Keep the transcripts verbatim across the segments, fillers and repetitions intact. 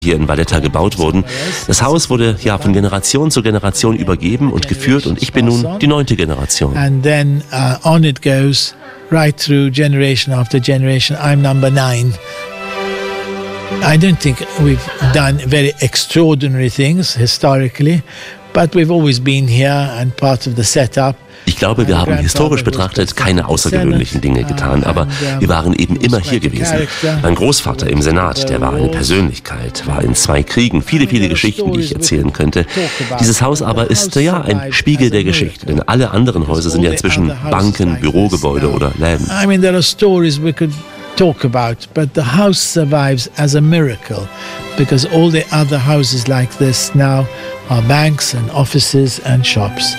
hier in Valletta gebaut wurden. Das Haus wurde ja von Generation zu Generation übergeben und geführt und ich bin nun die neunte Generation. And then uh, on it goes right through generation after generation. I'm number nine. I don't think we've done very extraordinary things historically, but we've always been here and part of the setup. Ich glaube, wir haben historisch betrachtet keine außergewöhnlichen Dinge getan, aber wir waren eben immer hier gewesen. Mein Großvater im Senat, der war eine Persönlichkeit, war in zwei Kriegen, viele, viele Geschichten, die ich erzählen könnte. Dieses Haus aber ist ja ein Spiegel der Geschichte, denn alle anderen Häuser sind ja inzwischen Banken, Bürogebäude oder Läden. I mean, there are stories we could talk about, but the house survives as a miracle because all the other houses like this now are banks and offices and shops.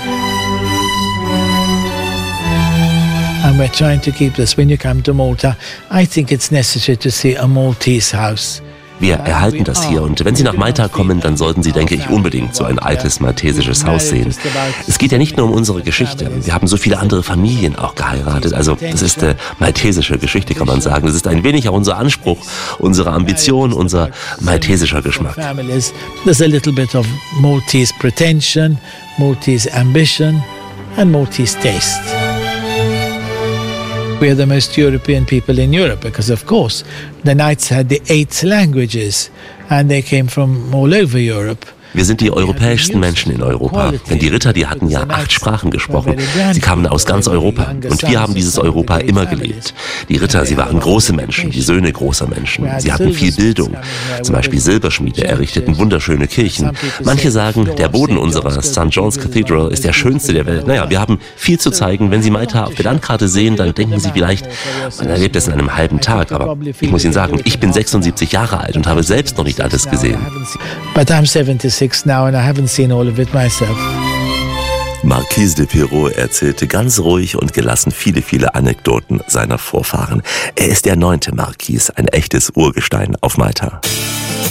And we're trying to keep this. When you come to Malta, I think it's necessary to see a Maltese house. Wir erhalten das hier und wenn Sie nach Malta kommen, dann sollten Sie, denke ich, unbedingt so ein altes maltesisches Haus sehen. Es geht ja nicht nur um unsere Geschichte. Wir haben so viele andere Familien auch geheiratet. Also das ist eine maltesische Geschichte, kann man sagen. Das ist ein wenig auch unser Anspruch, unsere Ambition, unser maltesischer Geschmack. There's a little bit of Maltese pretension, Maltese ambition and Maltese taste. We are the most European people in Europe because, of course, the Knights had the eight languages and they came from all over Europe. Wir sind die europäischsten Menschen in Europa. Denn die Ritter, die hatten ja acht Sprachen gesprochen. Sie kamen aus ganz Europa. Und wir haben dieses Europa immer gelebt. Die Ritter, sie waren große Menschen, die Söhne großer Menschen. Sie hatten viel Bildung. Zum Beispiel Silberschmiede errichteten wunderschöne Kirchen. Manche sagen, der Boden unserer Sankt John's Cathedral ist der schönste der Welt. Naja, wir haben viel zu zeigen. Wenn Sie Malta auf der Landkarte sehen, dann denken Sie vielleicht, man erlebt es in einem halben Tag. Aber ich muss Ihnen sagen, ich bin sechsundsiebzig Jahre alt und habe selbst noch nicht alles gesehen. But I'm seventy-six now and I haven't seen all of it myself. Marquis de Pirot erzählte ganz ruhig und gelassen viele, viele Anekdoten seiner Vorfahren. Er ist der neunte Marquis, ein echtes Urgestein auf Malta.